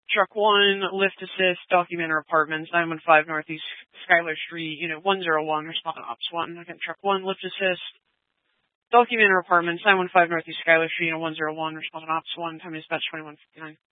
Truck 1, lift assist, Documenter Apartments, 915 Northeast Schuyler Street, Unit 101, respond Ops 1. Again, Truck 1, lift assist, Documenter Apartments, 915 Northeast Schuyler Street, Unit 101, respond Ops 1, time dispatch 2159.